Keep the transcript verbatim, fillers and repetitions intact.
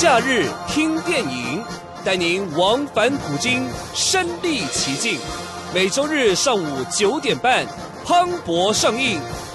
假日听电影，带您往返古今，身临其境。每周日上午九点半，磅礴上映。